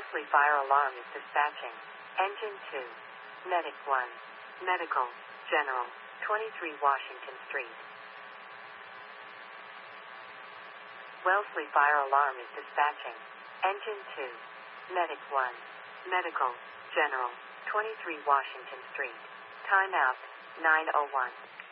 Wellesley Fire Alarm is dispatching. Engine 2. Medic 1. Medical. General. 23 Washington Street. Wellesley Fire Alarm is dispatching. Engine 2. Medic 1. Medical. General. 23 Washington Street. Timeout. 9:01.